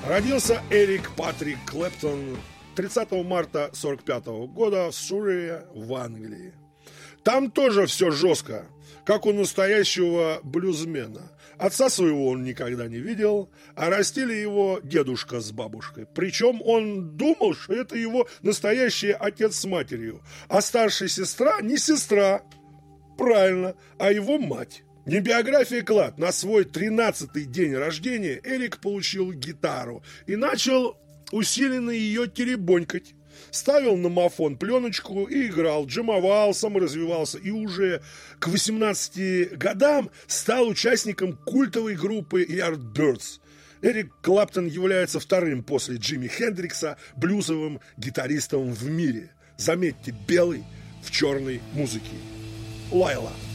Родился Эрик Патрик Клэптон 30 марта 1945 года в Суррее, в Англии. Там тоже все жестко, как у настоящего блюзмена. Отца своего он никогда не видел, а растили его дедушка с бабушкой. Причем он думал, что это его настоящий отец с матерью, а старшая сестра не сестра, правильно, а его мать. Не биография клад. На свой 13-й день рождения Эрик получил гитару и начал усиленно ее теребонькать. Ставил на мафон пленочку и играл, джемовал, саморазвивался. И уже к 18 годам стал участником культовой группы Yardbirds. Эрик Клэптон является вторым после Джимми Хендрикса блюзовым гитаристом в мире. Заметьте, белый в черной музыке. Лайла.